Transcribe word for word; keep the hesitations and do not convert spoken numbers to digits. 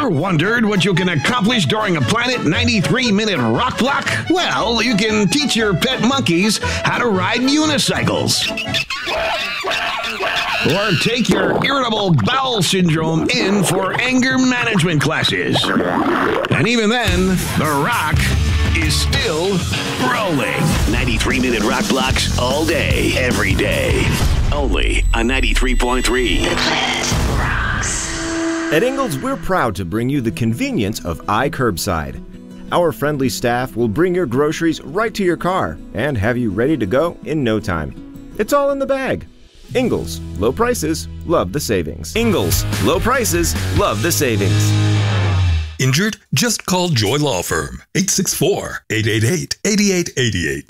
Ever wondered what you can accomplish during a Planet ninety-three minute rock block? Well, you can teach your pet monkeys how to ride unicycles. Or take your irritable bowel syndrome in for anger management classes. And even then, the rock is still rolling. ninety-three minute rock blocks all day, every day. Only on ninety-three point three. The Planet rocks. At Ingles, we're proud to bring you the convenience of iCurbside. Our friendly staff will bring your groceries right to your car and have you ready to go in no time. It's all in the bag. Ingles, low prices, love the savings. Ingles, low prices, love the savings. Injured? Just call Joy Law Firm, eight six four, eight eight eight, eight eight eight eight.